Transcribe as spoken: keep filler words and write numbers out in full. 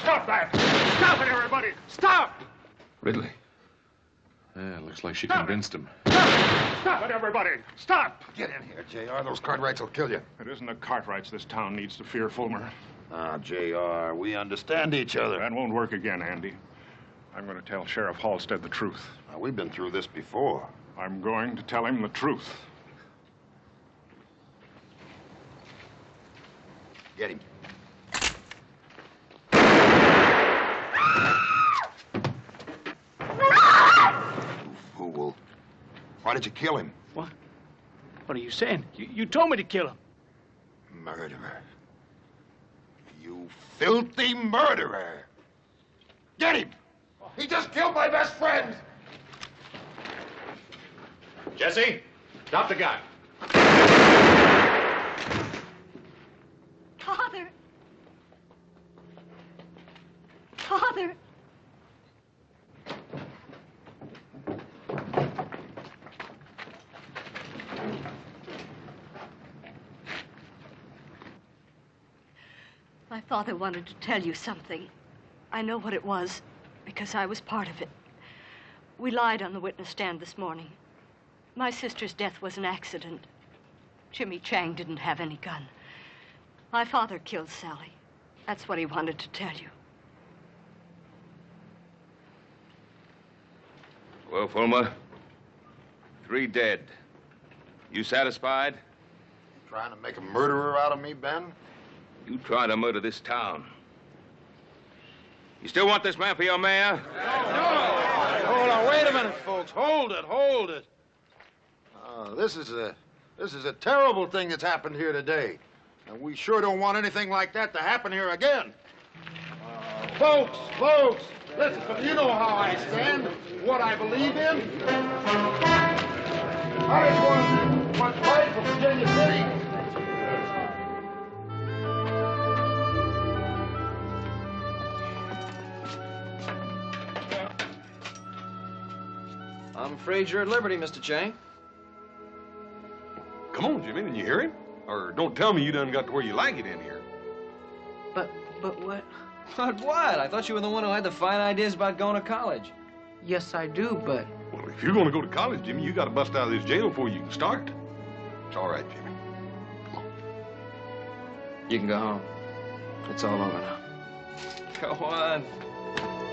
Stop that! Stop it, everybody! Stop! Ridley. Yeah, looks like she Stop convinced it. him. Stop! Stop it, everybody! Stop! Get in here, J R. Those Cartwrights will kill you. It isn't the Cartwrights this town needs to fear, Fulmer. Ah, J R, we understand each other. That won't work again, Andy. I'm going to tell Sheriff Halstead the truth. Now, we've been through this before. I'm going to tell him the truth. Get him. You fool. Why did you kill him? What? What are you saying? You, you told me to kill him. Murderer. You filthy murderer. Get him! He just killed my best friend! Jesse, drop the gun. Father! Father! My father wanted to tell you something. I know what it was, because I was part of it. We lied on the witness stand this morning. My sister's death was an accident. Jimmy Chang didn't have any gun. My father killed Sally. That's what he wanted to tell you. Well, Fulmer, three dead. You satisfied? Trying to make a murderer out of me, Ben? You tried to murder this town. You still want this man for your mayor? No! Hold on, wait a minute, folks. Hold it, hold it. Uh, this is a this is a terrible thing that's happened here today. And we sure don't want anything like that to happen here again. Uh, folks, folks, listen, you know how I stand, what I believe in. I just want much fight for Virginia City. I'm afraid you're at liberty, Mister Chang. Come on, Jimmy, didn't you hear him? Or don't tell me you done got to where you like it in here. But, but what? But what? I thought you were the one who had the fine ideas about going to college. Yes, I do, but... Well, if you're going to go to college, Jimmy, you got to bust out of this jail before you can start. It's all right, Jimmy. Come on. You can go home. It's all over now. Go on.